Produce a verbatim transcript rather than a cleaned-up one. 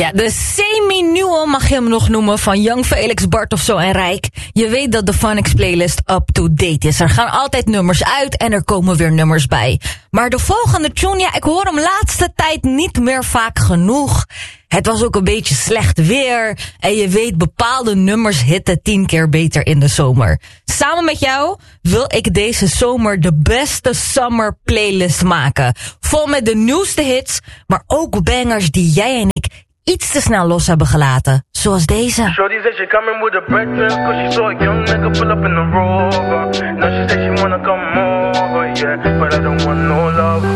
Ja, de semi-nieuwe mag je hem nog noemen van Young Felix, Bartofzo en Rijk. Je weet dat de Phonics playlist up-to-date is. Er gaan altijd nummers uit en er komen weer nummers bij. Maar de volgende tune, ja, ik hoor hem laatste tijd niet meer vaak genoeg. Het was ook een beetje slecht weer. En je weet, bepaalde nummers hitten tien keer beter in de zomer. Samen met jou wil ik deze zomer de beste summer playlist maken. Vol met de nieuwste hits, maar ook bangers die jij en ik iets te snel los hebben gelaten. Zoals deze. Shorty said she coming with a breakfast, cause she saw a young nigga pull up in the Rover. Now she said she wanna come over, yeah, but I don't want no love.